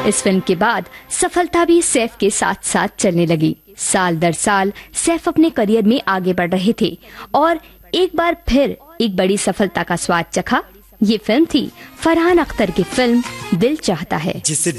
इस फिल्म के बाद सफलता भी सैफ के साथ साथ चलने लगी। साल दर साल सैफ अपने करियर में आगे बढ़ रहे थे और एक बार फिर एक बड़ी सफलता का स्वाद चखा। ये फिल्म थी फरहान अख्तर की फिल्म दिल चाहता है। जिसे